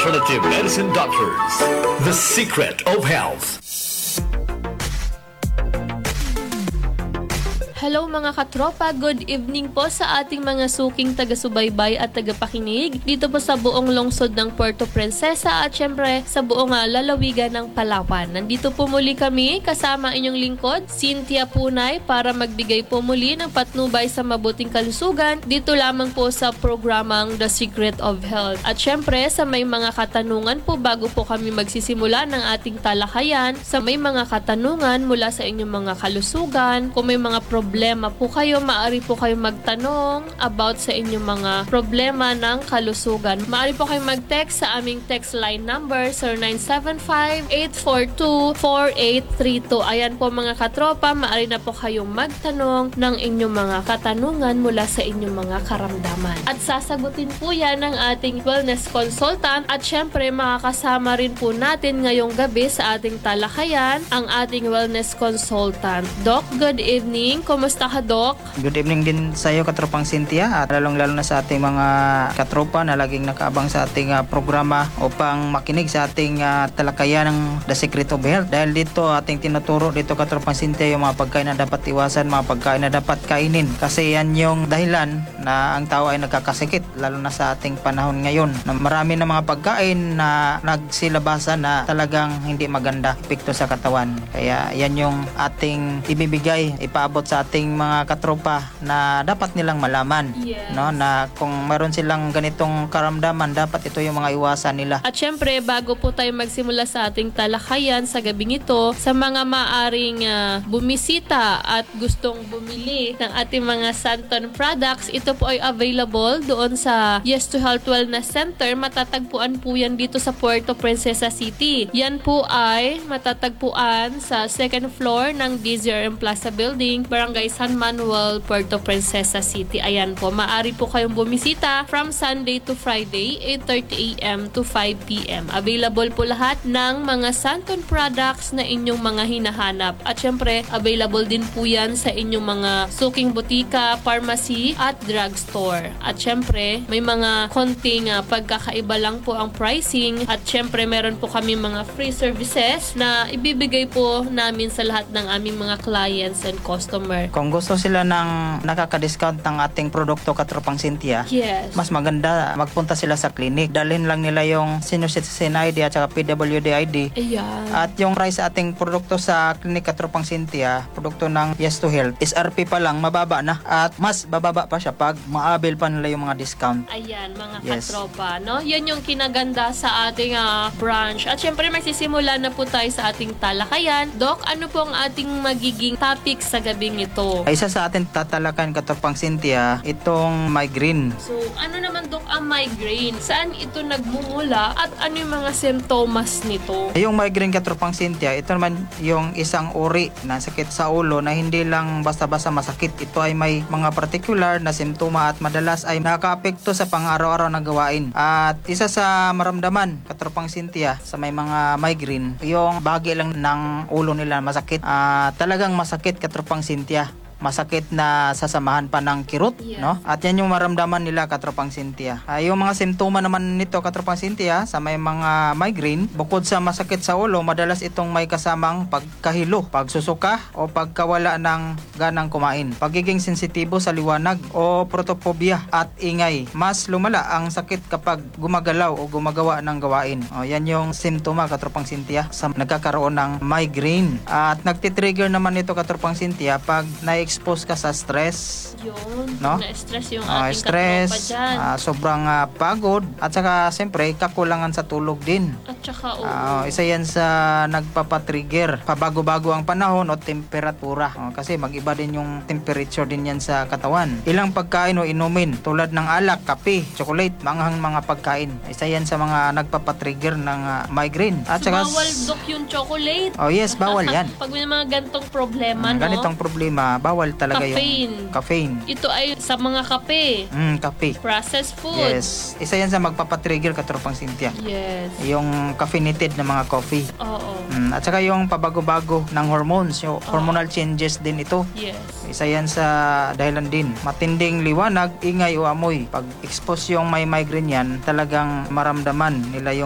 Alternative Medicine Doctors. The Secret of Health. Hello mga katropa, good evening po sa ating mga suking taga-subaybay at tagapakinig dito po sa buong lungsod ng Puerto Princesa at syempre sa buong lalawigan ng Palawan. Nandito po muli kami kasama inyong lingkod, Cynthia Punay, para magbigay po muli ng patnubay sa mabuting kalusugan dito lamang po sa programang The Secret of Health. At syempre sa may mga katanungan po bago po kami magsisimula ng ating talakayan, sa may mga katanungan mula sa inyong mga kalusugan, kung may mga problema po kayo, maaari po kayo magtanong about sa inyong mga problema ng kalusugan. Maaari po kayo mag-text sa aming text line number 0975-842-4832. Ayan po mga katropa, maaari na po kayong magtanong ng inyong mga katanungan mula sa inyong mga karamdaman. At sasagutin po yan ng ating wellness consultant at syempre makakasama rin po natin ngayong gabi sa ating talakayan ang ating wellness consultant. Doc, good evening. Kumusta ka, Doc? Good evening din sa iyo, katropang Cynthia, at lalong-lalo na sa ating mga katropa na laging nakaabang sa ating programa upang makinig sa ating talakayan ng The Secret of Health. Dahil dito ating tinuturo dito, katropang Cynthia, yung mga pagkain na dapat iwasan, mga pagkain na dapat kainin. Kasi yan yung dahilan na ang tao ay nagkakasakit, lalo na sa ating panahon ngayon. Na marami na mga pagkain na nagsilabasan na talagang hindi maganda epekto sa katawan. Kaya yan yung ating ibibigay, ipaabot sa ating mga katropa na dapat nilang malaman. Yes. No, na kung meron silang ganitong karamdaman, dapat ito yung mga iwasan nila. At syempre, bago po tayo magsimula sa ating talakayan sa gabing ito, sa mga maaring bumisita at gustong bumili ng ating mga Santon products, ito po ay available doon sa Yes to Health Wellness Center. Matatagpuan po yan dito sa Puerto Princesa City. Yan po ay matatagpuan sa second floor ng DZRM Plaza Building, Barangay San Manuel, Puerto Princesa City. Ayan po, maaari po kayong bumisita from Sunday to Friday, 8:30 a.m. to 5 p.m. Available po lahat ng mga Santon products na inyong mga hinahanap. At syempre, available din po yan sa inyong mga suking butika, pharmacy, at drugstore. At syempre, may mga konting pagkakaiba lang po ang pricing. At syempre, meron po kami mga free services na ibibigay po namin sa lahat ng aming mga clients and customers. Kung gusto sila ng nakaka-discount ng ating produkto, katropang Cynthia, Yes. mas maganda magpunta sila sa clinic. Dalhin lang nila yung senior citizen ID at saka PWD ID. Ayan. At yung price sa ating produkto sa clinic, katropang Cynthia, produkto ng Yes to Health, SRP pa lang, mababa na. At mas bababa pa siya pag maabil pa nila yung mga discount. Ayan, mga Yes. katropa, no? Yan yung kinaganda sa ating branch. At syempre, magsisimula na po tayo sa ating talakayan. Doc, ano po ang ating magiging topic sa gabing ito? Isa sa atin tatalakan, katropang Cynthia, itong migraine. So, ano naman, Doc, ang migraine? Saan ito nagmumula at ano yung mga simptomas nito? Yung migraine, katropang Cynthia, ito naman yung isang uri na sakit sa ulo na hindi lang basta-basta masakit. Ito ay may mga particular na simptoma at madalas ay nakaka-apekto sa pang-araw-araw na gawain. At isa sa maramdaman, katropang Cynthia, sa may mga migraine, yung bahagi lang ng ulo nila masakit. Talagang masakit, katropang Cynthia. Masakit na sasamahan pa ng kirot, Yes. no? At yan yung maramdaman nila, katropang Cynthia. Yung mga simptoma naman nito, katropang Cynthia, sa may mga migraine, bukod sa masakit sa ulo, madalas itong may kasamang pagkahilo, pagsusuka o pagkawala ng ganang kumain, pagiging sensitibo sa liwanag o protophobia at ingay. Mas lumala ang sakit kapag gumagalaw o gumagawa ng gawain. Yan yung simptoma, katropang Cynthia, sa nagkakaroon ng migraine. At nagtitrigger naman ito, katropang Cynthia, pag expose ka sa stress, Yun, no? na-stress yung ating stress, katropa dyan. sobrang pagod, at saka siyempre kakulangan sa tulog din. At saka, Isa yan sa nagpapatrigger, pabago-bago ang panahon o temperatura. Kasi mag-iba din yung temperature din yan sa katawan. Ilang pagkain o inumin tulad ng alak, kape, chocolate, manghang mga pagkain. Isa yan sa mga nagpapatrigger ng migraine. At so, saka bawal, Doc, yung chocolate. yes, bawal yan. Pag may mga gantong problema, no? Ganitong problema, bawal talaga yung caffeine. Ito ay sa mga kape. Kape. Processed food. Yes. Isa yan sa magpapatrigger, katropang Cynthia. Yes. Yung caffeinated na mga coffee. Oo. At saka yung pabago-bago ng hormones, yung hormonal changes din ito. Yes. Isa yan sa dahilan din. Matinding liwanag, ingay o amoy. Pag expose yung may migraine yan, talagang maramdaman nila yung